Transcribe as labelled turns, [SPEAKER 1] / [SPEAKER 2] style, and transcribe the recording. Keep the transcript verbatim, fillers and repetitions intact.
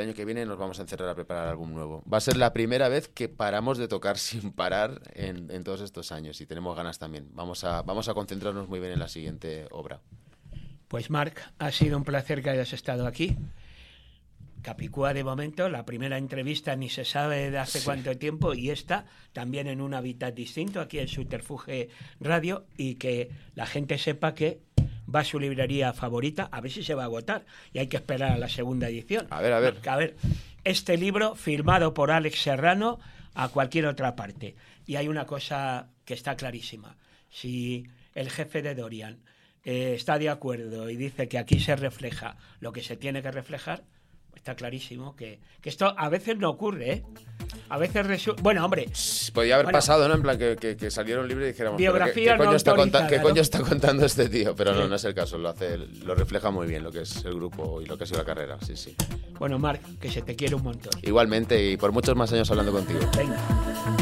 [SPEAKER 1] año que viene nos vamos a encerrar a preparar álbum nuevo. Va a ser la primera vez que paramos de tocar sin parar en, en todos estos años y tenemos ganas también. Vamos a, vamos a concentrarnos muy bien en la siguiente obra.
[SPEAKER 2] Pues Marc, ha sido un placer que hayas estado aquí. Capicúa de momento, la primera entrevista ni se sabe de hace sí. cuánto tiempo, y esta también en un hábitat distinto, aquí en Subterfuge Radio, y que la gente sepa que va a su librería favorita, a ver si se va a agotar, y hay que esperar a la segunda edición.
[SPEAKER 1] A ver, a ver.
[SPEAKER 2] A ver, este libro firmado por Alex Serrano a cualquier otra parte. Y hay una cosa que está clarísima. Si el jefe de Dorian eh, está de acuerdo y dice que aquí se refleja lo que se tiene que reflejar, está clarísimo que, que esto a veces no ocurre, ¿eh? A veces resu- bueno, hombre,
[SPEAKER 1] podía haber
[SPEAKER 2] bueno,
[SPEAKER 1] pasado, ¿no? En plan que, que, que saliera un libro y dijéramos,
[SPEAKER 2] biografía
[SPEAKER 1] ¿qué, qué, coño,
[SPEAKER 2] no
[SPEAKER 1] está conta- ¿qué coño
[SPEAKER 2] ¿no?
[SPEAKER 1] está contando este tío? Pero
[SPEAKER 2] sí.
[SPEAKER 1] no, no es el caso, lo hace, lo refleja muy bien lo que es el grupo y lo que ha sido la carrera, sí, sí.
[SPEAKER 2] Bueno, Marc, que se te quiere un montón.
[SPEAKER 1] Igualmente, y por muchos más años hablando contigo.
[SPEAKER 2] Venga.